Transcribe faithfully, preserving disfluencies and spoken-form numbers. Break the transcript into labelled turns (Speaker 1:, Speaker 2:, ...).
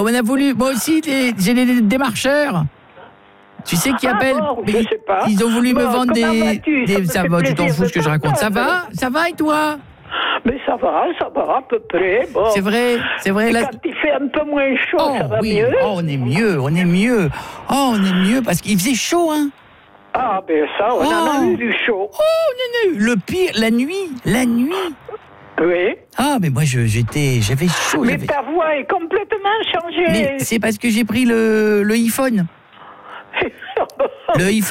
Speaker 1: on a voulu, moi aussi, des, j'ai des démarcheurs. Tu sais qui
Speaker 2: Ah
Speaker 1: appellent
Speaker 2: bon, je sais pas.
Speaker 1: Ils ont voulu
Speaker 2: Bon,
Speaker 1: me vendre
Speaker 2: comment
Speaker 1: des...
Speaker 2: vas-tu?
Speaker 1: des
Speaker 2: Ça
Speaker 1: ça
Speaker 2: me
Speaker 1: va,
Speaker 2: fait
Speaker 1: tu t'en
Speaker 2: plaisir
Speaker 1: fous
Speaker 2: de
Speaker 1: ce que je raconte. Ça
Speaker 2: t'entendre.
Speaker 1: va Ça va et toi?
Speaker 2: Mais ça va, ça va à peu près. Bon.
Speaker 1: C'est vrai, c'est vrai.
Speaker 2: Et
Speaker 1: Là...
Speaker 2: quand il fait un peu moins chaud,
Speaker 1: Oh
Speaker 2: ça va
Speaker 1: oui,
Speaker 2: mieux.
Speaker 1: oh, on est mieux, on est mieux. Oh, on est mieux parce qu'il faisait chaud, hein.
Speaker 2: Ah, ben ça, on
Speaker 1: Oh.
Speaker 2: en a eu du chaud.
Speaker 1: Oh, on en a eu. Le pire, la nuit, la nuit.
Speaker 2: Oui.
Speaker 1: Ah, mais moi, je, j'étais, j'avais chaud.
Speaker 2: Mais
Speaker 1: j'avais...
Speaker 2: ta voix est complètement changée.
Speaker 1: Mais c'est parce que j'ai pris le, le iPhone. Le iPhone.